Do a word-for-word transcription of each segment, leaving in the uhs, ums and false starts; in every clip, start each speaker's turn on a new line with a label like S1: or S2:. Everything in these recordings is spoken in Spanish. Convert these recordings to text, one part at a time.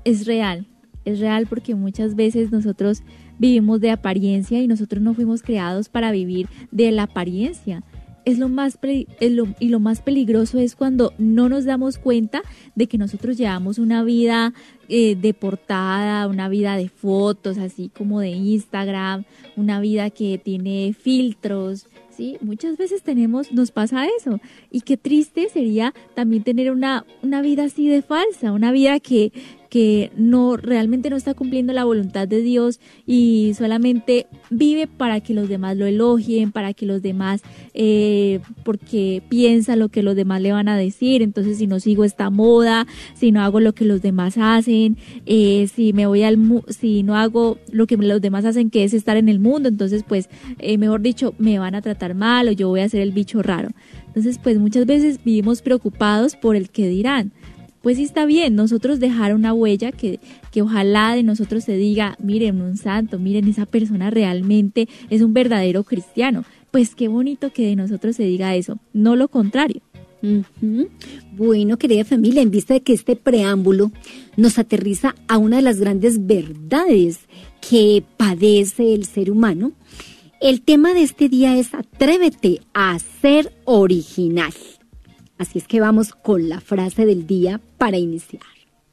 S1: es real, es real porque muchas veces nosotros vivimos de apariencia y nosotros no fuimos creados para vivir de la apariencia. Es lo más pe- es lo, y lo más peligroso es cuando no nos damos cuenta de que nosotros llevamos una vida eh, de portada, una vida de fotos, así como de Instagram, una vida que tiene filtros, ¿sí? Muchas veces tenemos, nos pasa eso. Y qué triste sería también tener una, una vida así de falsa, una vida que, que no realmente no está cumpliendo la voluntad de Dios y solamente vive para que los demás lo elogien, para que los demás, eh, porque piensa lo que los demás le van a decir. Entonces, si no sigo esta moda, si no hago lo que los demás hacen, eh, si me voy al mu- si no hago lo que los demás hacen, que es estar en el mundo, entonces pues eh, mejor dicho, me van a tratar mal o yo voy a ser el bicho raro. Entonces, pues muchas veces vivimos preocupados por el que dirán. Pues sí, está bien, nosotros dejar una huella que, que ojalá de nosotros se diga, miren, un santo, miren, esa persona realmente es un verdadero cristiano. Pues qué bonito que de nosotros se diga eso, no lo contrario.
S2: Uh-huh. Bueno, querida familia, en vista de que este preámbulo nos aterriza a una de las grandes verdades que padece el ser humano, el tema de este día es atrévete a ser original. Así es que vamos con la frase del día para iniciar.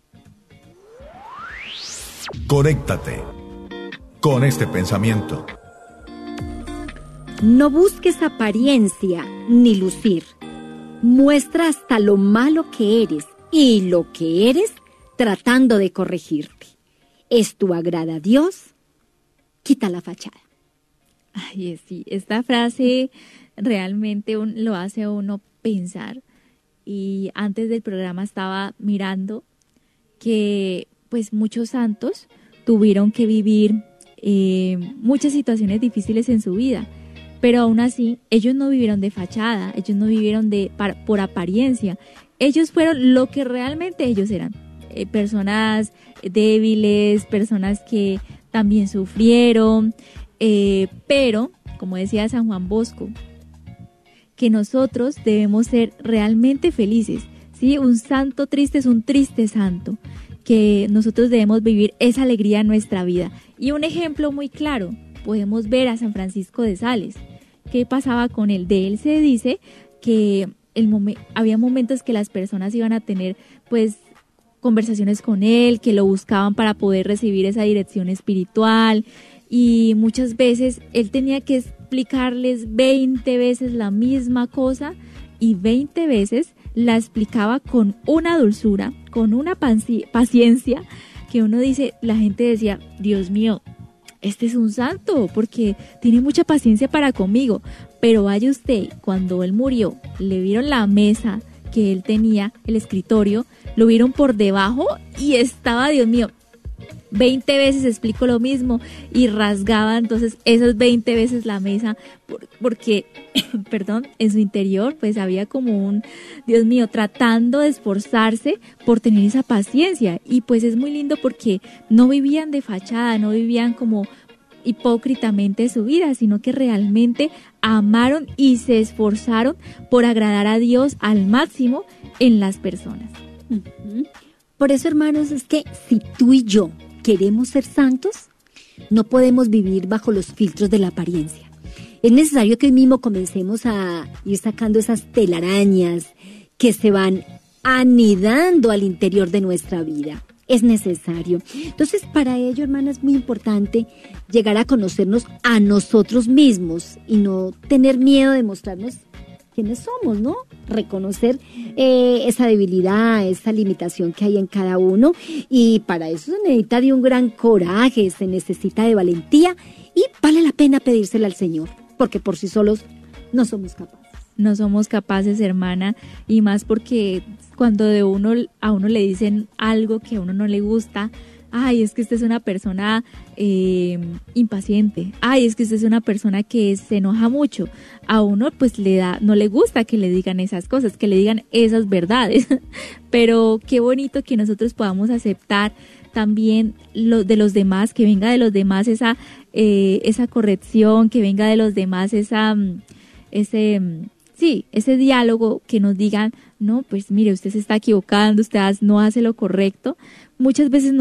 S3: Conéctate con este pensamiento.
S2: No busques apariencia ni lucir. Muestra hasta lo malo que eres y lo que eres tratando de corregirte. ¿Esto agrada a Dios? Quita la fachada.
S1: Ay, sí, esta frase realmente un, lo hace a uno pensar. Y antes del programa estaba mirando que pues muchos santos tuvieron que vivir eh, muchas situaciones difíciles en su vida, pero aún así ellos no vivieron de fachada, ellos no vivieron de par, por apariencia, ellos fueron lo que realmente ellos eran, eh, personas débiles, personas que también sufrieron, eh, pero como decía San Juan Bosco, que nosotros debemos ser realmente felices, ¿sí? Un santo triste es un triste santo, que nosotros debemos vivir esa alegría en nuestra vida. Y un ejemplo muy claro, podemos ver a San Francisco de Sales. ¿Qué pasaba con él? De él se dice que el momen- había momentos que las personas iban a tener, pues, conversaciones con él, que lo buscaban para poder recibir esa dirección espiritual, y muchas veces él tenía que explicarles veinte veces la misma cosa y veinte veces la explicaba con una dulzura, con una paci- paciencia que uno dice, la gente decía, Dios mío, este es un santo porque tiene mucha paciencia para conmigo. Pero vaya usted, cuando él murió, le vieron la mesa que él tenía, el escritorio, lo vieron por debajo y estaba, Dios mío, veinte veces explico lo mismo y rasgaba entonces esas veinte veces la mesa por, porque, perdón, en su interior pues había como un, Dios mío, tratando de esforzarse por tener esa paciencia. Y pues es muy lindo porque no vivían de fachada, no vivían como hipócritamente su vida, sino que realmente amaron y se esforzaron por agradar a Dios al máximo en las personas.
S2: Uh-huh. Por eso, hermanos, es que si tú y yo queremos ser santos, no podemos vivir bajo los filtros de la apariencia. Es necesario que hoy mismo comencemos a ir sacando esas telarañas que se van anidando al interior de nuestra vida. Es necesario. Entonces, para ello, hermana, es muy importante llegar a conocernos a nosotros mismos y no tener miedo de mostrarnos quiénes somos, ¿no? Reconocer eh, esa debilidad, esa limitación que hay en cada uno, y para eso se necesita de un gran coraje, se necesita de valentía y vale la pena pedírsela al Señor, porque por sí solos no somos capaces.
S1: No somos capaces, hermana, y más porque cuando de uno a uno le dicen algo que a uno no le gusta, ay, es que usted es una persona eh, impaciente, ay, es que usted es una persona que se enoja mucho, a uno pues le da, no le gusta que le digan esas cosas, que le digan esas verdades, pero qué bonito que nosotros podamos aceptar también lo de los demás, que venga de los demás esa, eh, esa corrección, que venga de los demás esa, ese, sí, ese diálogo, que nos digan, no, pues mire, usted se está equivocando, usted no hace lo correcto. Muchas veces